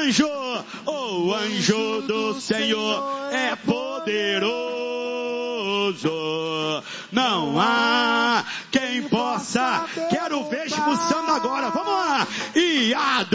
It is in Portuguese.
o anjo do Senhor é poderoso. Não há quem possa. Quero ver expulsando agora. Vamos lá. E